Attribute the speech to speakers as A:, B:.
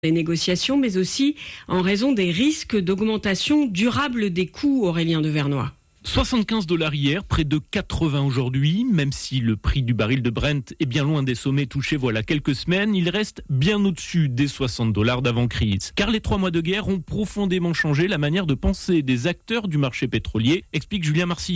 A: des négociations, mais aussi en raison des risques d'augmentation durable des coûts, Aurélien Devernoy.
B: 75 $ hier, près de 80 aujourd'hui. Même si le prix du baril de Brent est bien loin des sommets touchés voilà quelques semaines, il reste bien au-dessus des 60 $ d'avant-crise. Car les 3 mois de guerre ont profondément changé la manière de penser des acteurs du marché pétrolier, explique Julien Marcy.